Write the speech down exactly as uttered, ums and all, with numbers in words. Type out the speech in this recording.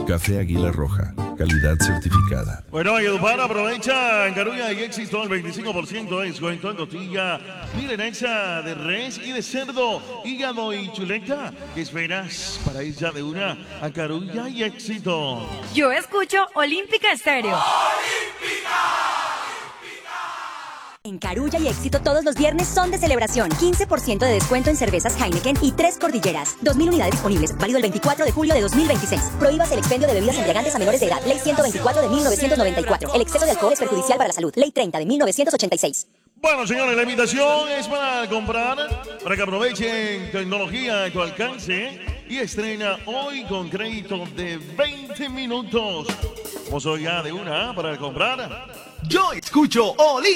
Café Águila Roja, calidad certificada. Bueno, Valledupar aprovecha en Carulla y Éxito el veinticinco por ciento de descuento en costilla milenexa de res y de cerdo, hígado y chuleta. ¿Qué esperas para ir ya de una a Carulla y Éxito? Yo escucho Olímpica Estéreo. En Carulla y Éxito todos los viernes son de celebración. quince por ciento de descuento en cervezas Heineken y tres cordilleras. dos mil unidades disponibles. Válido el veinticuatro de julio de dos mil veintiséis. Prohíbas el expendio de bebidas embriagantes a menores de edad. Ley ciento veinticuatro de mil novecientos noventa y cuatro. El exceso de alcohol es perjudicial para la salud. Ley treinta de mil novecientos ochenta y seis. Bueno, señores, la invitación es para comprar, para que aprovechen tecnología a tu alcance y estrena hoy con crédito de veinte minutos. Vamos hoy ya de una para comprar. Yo escucho Oli.